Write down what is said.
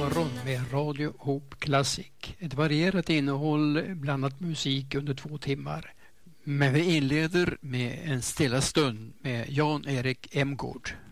morgon med Radio Hope Classic. Ett varierat innehåll, blandat musik under 2 timmar. Men vi inleder med en stilla stund med Jan-Erik Emgård.